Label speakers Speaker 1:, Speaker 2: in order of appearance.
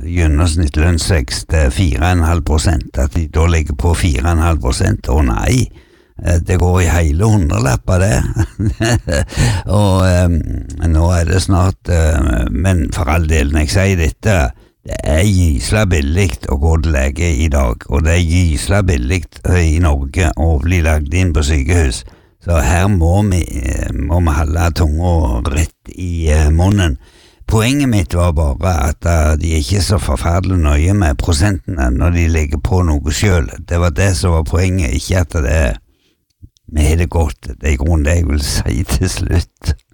Speaker 1: gjennomsnitt lønnsvekst 4,5%, at de da ligger på 4,5%, og nei, det går i hele 100-lapper det, og nå det snart, men for all del, når jeg sier dette, det gysla billig å gå til lege i dag, og det gysla billig i Norge å bli lagt inn på sykehus. Så her må vi holde tunga rett i munnen. Poenget mitt var bare at de ikke så forferdelig nøye med prosentene når de legger på noe selv. Det var det som var poenget, ikke at vi har det godt. Det grunnen det jeg vil si til slutt.